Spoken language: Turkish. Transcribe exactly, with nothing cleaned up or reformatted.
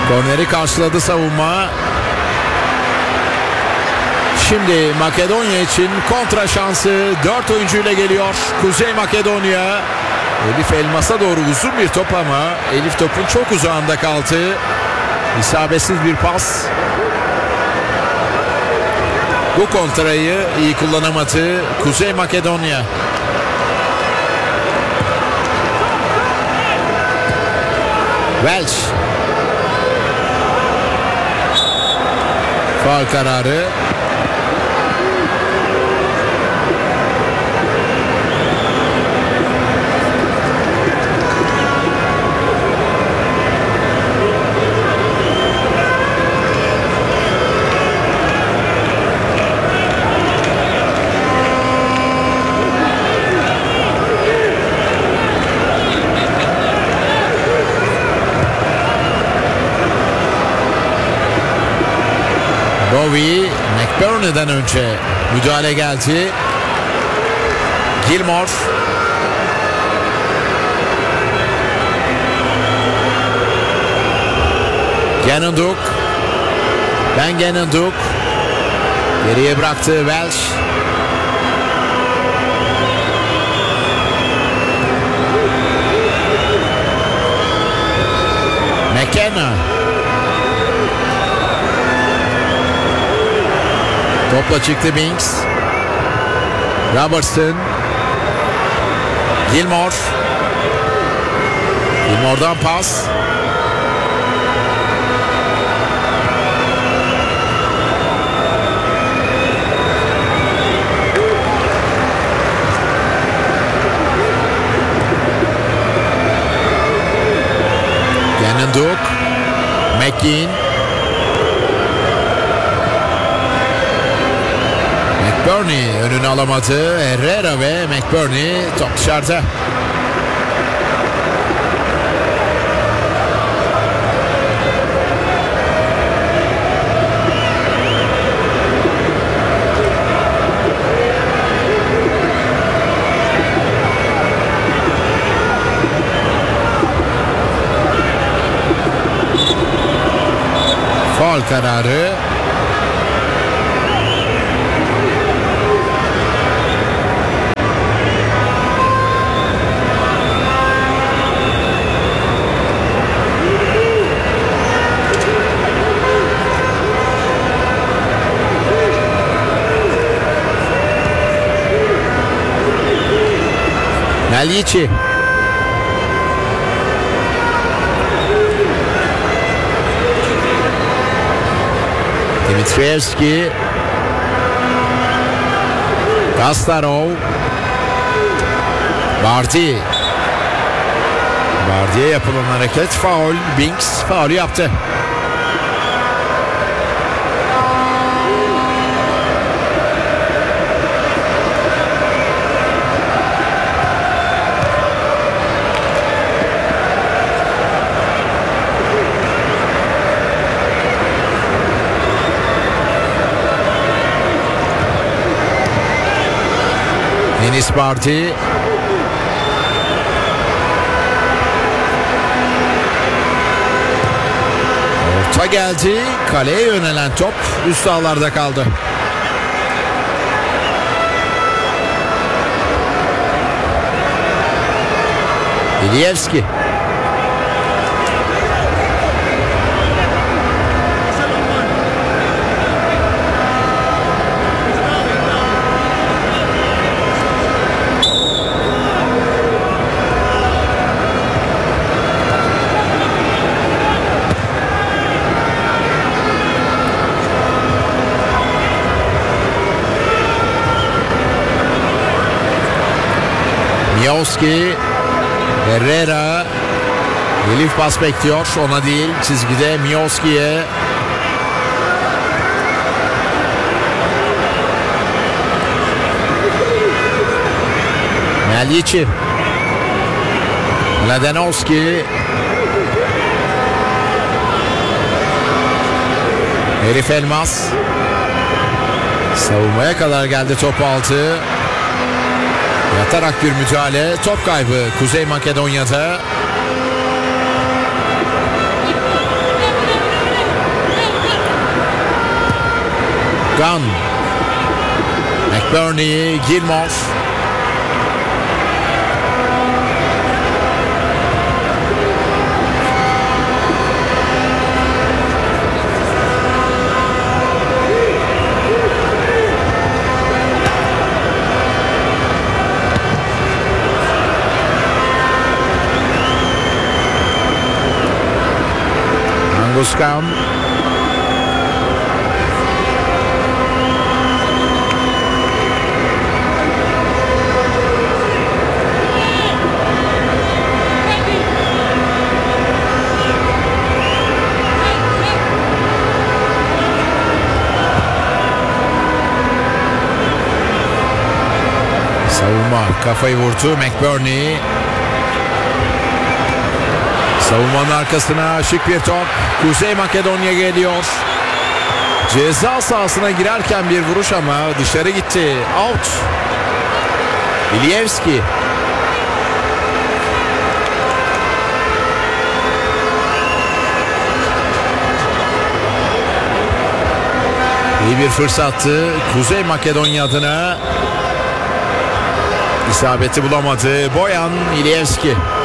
Korneri karşıladı savunma. Şimdi Makedonya için kontra şansı dört oyuncuyla geliyor. Kuzey Makedonya. Elif Elmas'a doğru uzun bir top ama Elif topun çok uzağında kaldı. İsabetsiz bir pas. Bu kontrayı iyi kullanamadı Kuzey Makedonya. Welsh. Faul kararı. Bowie, McBurney'den önce müdahale geldi. Gilmore. Ganonduk. Ben Ganonduk. Geriye bıraktı Welsh. McKenna. Topla çıktı Binks. Robertson. Gilmore. Gilmore'dan pas. Ganonduk. McKean. McBurney önünü alamadı. Herrera ve McBurney top dışarıda. Faul kararı. Melyici. Dimitrievski. Kastarov. Barty. Barty'ye yapılan hareket faul. Binks faul yaptı. Enis Barty. Orta geldi. Kaleye yönelen top üst ağlarda kaldı. İlyevski. Miowski. Herrera. Elif pas bekliyor. Ona değil. Çizgide Miowski'ye. Melyici. Mladenovski. Elif Elmas. Savunmaya kadar geldi top altı. Yatarak bir müdahale. Top kaybı Kuzey Makedonya'da. Gunn. McBurney, Gilmore. Angus Gunn. Savunma kafayı vurdu. McBurney. Savunmanın arkasına şık bir top. Kuzey Makedonya geliyor. Ceza sahasına girerken bir vuruş ama dışarı gitti. Out. İlyevski. İyi bir fırsattı Kuzey Makedonya adına. İsabeti bulamadı Boyan İlyevski.